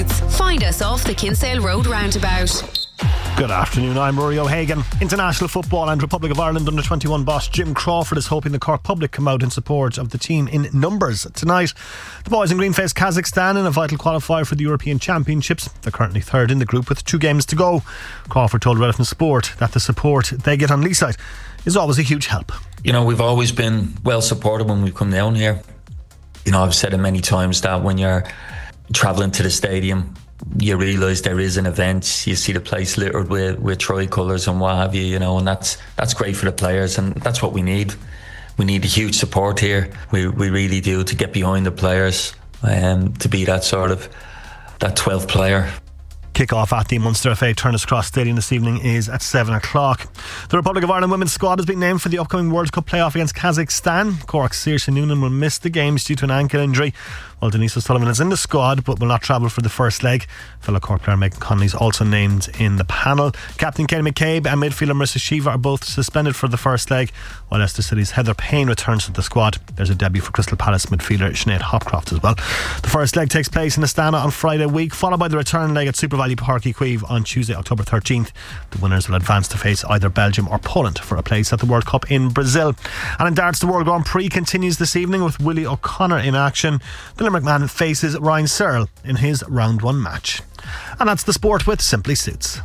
Suits. Find us off the Kinsale Road roundabout. Good afternoon, I'm Rory O'Hagan. International football and Republic of Ireland under-21 boss Jim Crawford is hoping the Cork public come out in support of the team in numbers tonight. The boys in green face Kazakhstan in a vital qualifier for the European Championships. They're currently third in the group with 2 games to go. Crawford told Red FM Sport that the support they get on Leeside is always a huge help. You know, we've always been well supported when we've come down here. You know, I've said it many times that when you're travelling to the stadium, you realise there is an event. You see the place littered with tricolours and what have you, you know, and that's great for the players, and that's what we need. We need a huge support here. We really do, to get behind the players, to be that sort of that 12th player. Kick-off at the Munster FA Turner's Cross Stadium this evening is at 7 o'clock. The Republic of Ireland women's squad has been named for the upcoming World Cup playoff against Kazakhstan. Cork's Saoirse Noonan will miss the games due to an ankle injury, while Denise O'Sullivan is in the squad but will not travel for the first leg. Fellow Cork player Megan Connolly is also named in the panel. Captain Kate McCabe and midfielder Marissa Shiva are both suspended for the first leg, while Leicester City's Heather Payne returns to the squad. There's a debut for Crystal Palace midfielder Sinead Hopcroft as well. The first leg takes place in Astana on Friday week, followed by the return leg at Super Valley Park Equive on Tuesday, October 13th. The winners will advance to face either Belgium or Poland for a place at the World Cup in Brazil. And in darts, the World Grand Prix continues this evening with Willie O'Connor in action. The Limerick man faces Ryan Searle in his round 1 match. And that's the sport with Simply Suits.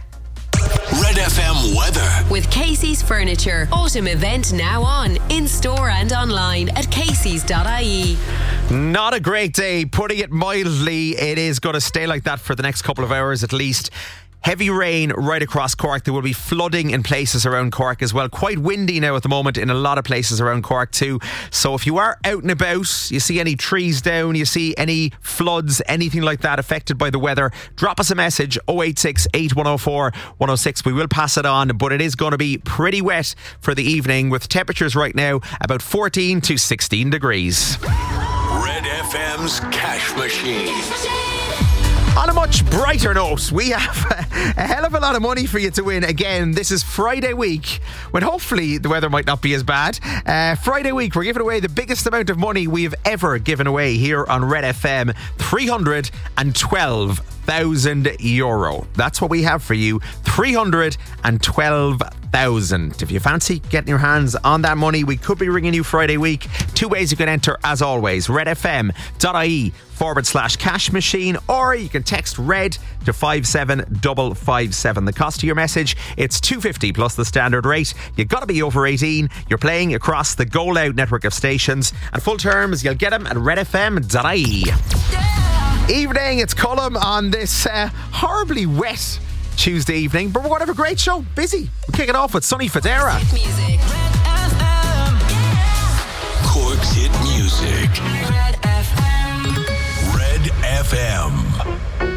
Red FM weather. With Casey's Furniture. Autumn event now on, in store and online at caseys.ie. Not a great day, putting it mildly. It is going to stay like that for the next couple of hours at least. Heavy rain right across Cork. There will be flooding in places around Cork as well. Quite windy now at the moment in a lot of places around Cork too. So if you are out and about, you see any trees down, you see any floods, anything like that affected by the weather, drop us a message 086 8104 106. We will pass it on, but it is going to be pretty wet for the evening with temperatures right now about 14 to 16 degrees. Red FM's Cash Machine. On a much brighter note, we have a hell of a lot of money for you to win. Again, this is Friday week, when hopefully the weather might not be as bad. Friday week, we're giving away the biggest amount of money we've ever given away here on Red FM, €312,000. That's what we have for you, 312,000. If you fancy getting your hands on that money, we could be ringing you Friday week. 2 ways you can enter, as always, redfm.ie/cash machine, or you can text RED to 57557. The cost of your message, it's $2.50 plus the standard rate. You've got to be over 18. You're playing across the Go Loud network of stations, and full terms, you'll get them at redfm.ie. Evening, it's Colm on this horribly wet Tuesday evening, but we're going to have a great show. Busy. We'll kick it off with Sonny Fodera. Music.